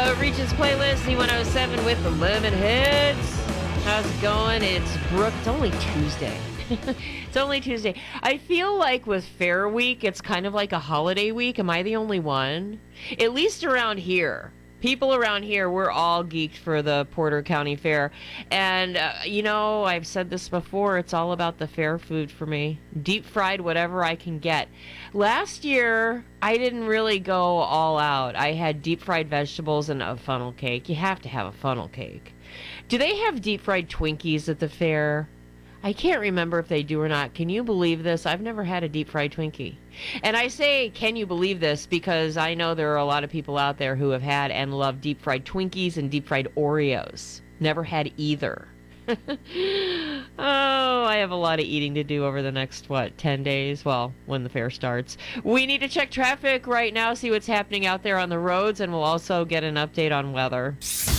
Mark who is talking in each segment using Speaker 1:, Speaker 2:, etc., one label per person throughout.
Speaker 1: Regis playlist, Z107 with the Lemon Heads. How's it going? It's Brooke. It's only Tuesday. It's only Tuesday. I feel like with Fair Week, it's kind of like a holiday week. Am I the only one? At least around here. People around here, we're all geeked for the Porter County Fair. And, I've said this before, it's all about the fair food for me. Deep fried whatever I can get. Last year, I didn't really go all out. I had deep fried vegetables and a funnel cake. You have to have a funnel cake. Do they have deep fried Twinkies at the fair? I can't remember if they do or not. Can you believe this? I've never had a deep fried Twinkie. And I say, can you believe this? Because I know there are a lot of people out there who have had and love deep fried Twinkies and deep fried Oreos. Never had either. Oh, I have a lot of eating to do over the next, 10 days? Well, when the fair starts. We need to check traffic right now, see what's happening out there on the roads, and we'll also get an update on weather.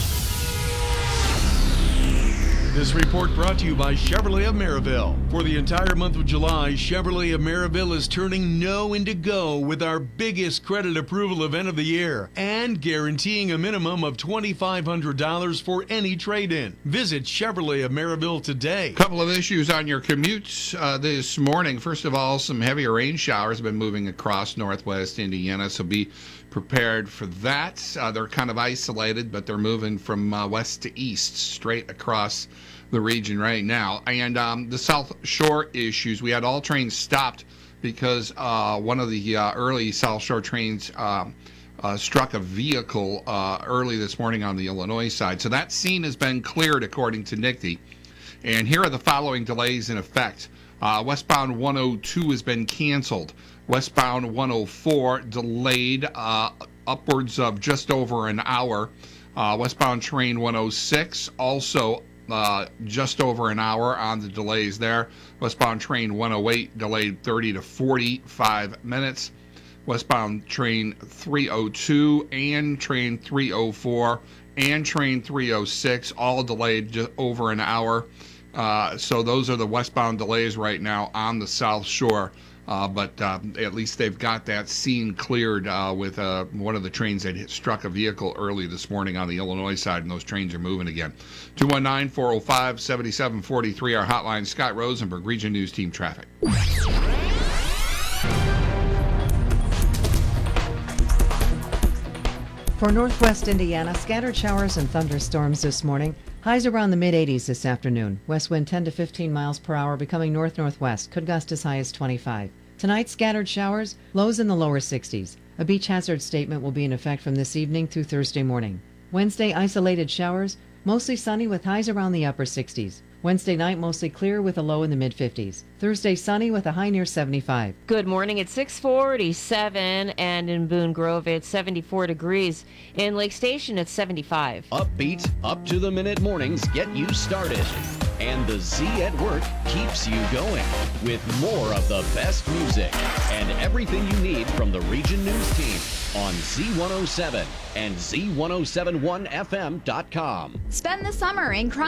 Speaker 2: This report brought to you by Chevrolet of Maryville. For the entire month of July, Chevrolet of Maryville is turning no into go with our biggest credit approval event of the year and guaranteeing a minimum of $2,500 for any trade-in. Visit Chevrolet of Maryville today.
Speaker 3: Couple of issues on your commutes this morning. First of all, some heavier rain showers have been moving across northwest Indiana, so be prepared for that. They're kind of isolated, but they're moving from west to east, straight across the region right now. And the South Shore issues, we had all trains stopped because one of the early South Shore trains struck a vehicle early this morning on the Illinois side. So that scene has been cleared according to NICTY. And here are the following delays in effect. Westbound 102 has been canceled. Westbound 104 delayed upwards of just over an hour. Westbound train 106 also just over an hour on the delays there. Westbound train 108 delayed 30 to 45 minutes. Westbound train 302 and train 304 and train 306 all delayed just over an hour. So those are the westbound delays right now on the South Shore. But at least they've got that scene cleared with one of the trains that struck a vehicle early this morning on the Illinois side, and those trains are moving again. 219-405-7743, our hotline. Scott Rosenberg, Region News Team Traffic.
Speaker 4: For northwest Indiana, scattered showers and thunderstorms this morning. Highs around the mid-80s this afternoon. West wind 10 to 15 miles per hour, becoming north-northwest. Could gust as high as 25. Tonight, scattered showers, lows in the lower 60s. A beach hazard statement will be in effect from this evening through Thursday morning. Wednesday, isolated showers, mostly sunny with highs around the upper 60s. Wednesday night, mostly clear with a low in the mid-50s. Thursday, sunny with a high near 75.
Speaker 1: Good morning. It's 6:47, and in Boone Grove, it's 74 degrees. In Lake Station, it's 75.
Speaker 5: Upbeat, up-to-the-minute mornings get you started. And the Z at Work keeps you going with more of the best music and everything you need from the Region News Team on Z107 and Z1071FM.com.
Speaker 6: Spend the summer in